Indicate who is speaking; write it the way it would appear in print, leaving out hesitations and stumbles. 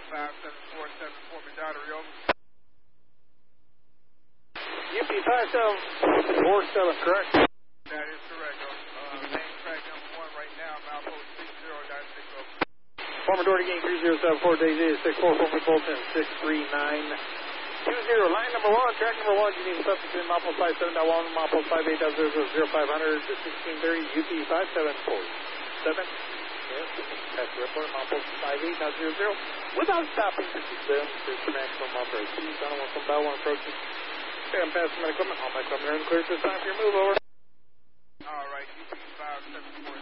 Speaker 1: 5747 me Daughtery, over.
Speaker 2: UP 5747, correct?
Speaker 1: That is correct, over. Main track number 1 right now, milepost 60.6, over.
Speaker 2: Former Doherty Gang 3074, Daisy 64, former Bolton 63920. Line number 1, track number 1, you need a substitute in milepost 57.1, milepost 58.0000500 to 1630, UP 5747. Yes, that's the report, milepost 58.000. Without stopping, 57, there's the maximum operation. I don't want some bow one approaches. Okay, I'm passing my equipment. All my equipment are in the clear this time for your move, over.
Speaker 1: All right, UP 5747.